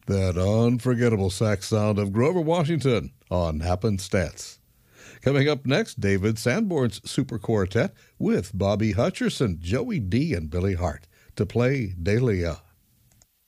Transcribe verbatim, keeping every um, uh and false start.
That unforgettable sax sound of Grover Washington on Happenstance. Coming up next, David Sanborn's Super Quartet with Bobby Hutcherson, Joey D, and Billy Hart to play Dahlia.